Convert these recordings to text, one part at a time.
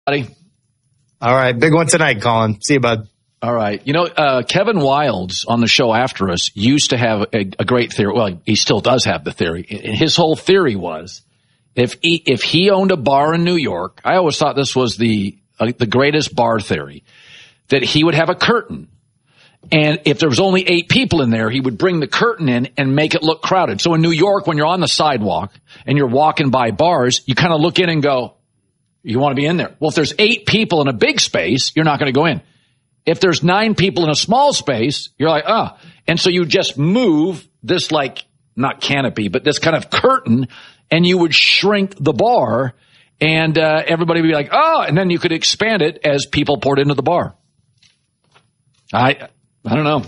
All right. Big one tonight, Colin. See you, bud. All right. Kevin Wildes on the show after us used to have a great theory. Well, he still does have the theory. His whole theory was if he owned a bar in New York, I always thought this was the greatest bar theory, that he would have a curtain. And if there was only 8 people in there, he would bring the curtain in and make it look crowded. So in New York, when you're on the sidewalk and you're walking by bars, you kind of look in and go, you want to be in there. Well, if there's 8 people in a big space, you're not going to go in. If there's 9 people in a small space, you're like, And so you just move this not canopy, but this kind of curtain, and you would shrink the bar, and everybody would be like, and then you could expand it as people poured into the bar. I don't know.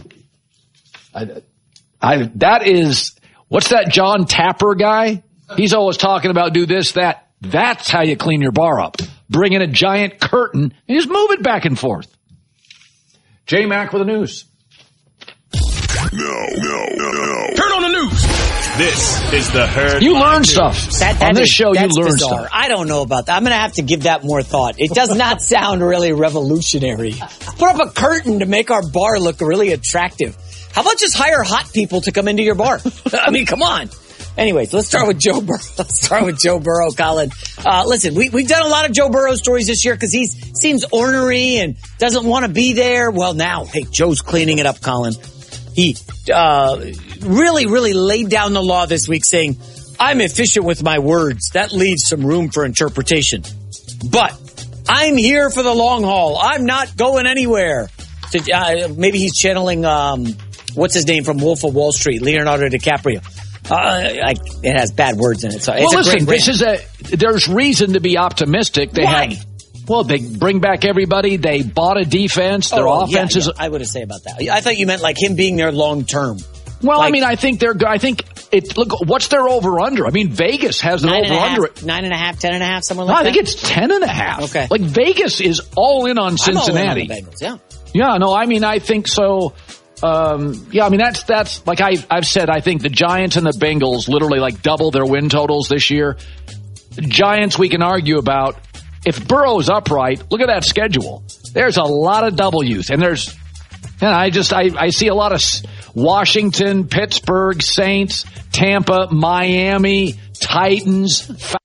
That is, what's that John Tapper guy? He's always talking about do this, that. That's how you clean your bar up. Bring in a giant curtain and just move it back and forth. J-Mac with the news. No. Turn on the news. This is the Herd. You learn stuff. On this show, you learn stuff. I don't know about that. I'm going to have to give that more thought. It does not sound really revolutionary. Put up a curtain to make our bar look really attractive. How about just hire hot people to come into your bar? I mean, come on. Anyways, let's start with Joe Burrow. Colin. Listen, we've done a lot of Joe Burrow stories this year because he seems ornery and doesn't want to be there. Well, now, hey, Joe's cleaning it up, Colin. He really, really laid down the law this week saying, I'm efficient with my words. That leaves some room for interpretation. But I'm here for the long haul. I'm not going anywhere. Maybe he's channeling, what's his name from Wolf of Wall Street, Leonardo DiCaprio. It has bad words in it. So there's reason to be optimistic. They bring back everybody. They bought a defense. Their offense is. I would have say about that. I thought you meant like him being there long term. Well, I think look, what's their over under? I mean, Vegas has their over under 9.5, 10.5, somewhere like that. I think it's 10.5. Okay. Like Vegas is all in on Cincinnati. I'm all in on the Bengals, Yeah, no, I think so. That's like I've said, I think the Giants and the Bengals literally double their win totals this year. Giants, we can argue about. If Burrow's upright, look at that schedule. There's a lot of W's, and I see a lot of Washington, Pittsburgh, Saints, Tampa, Miami, Titans.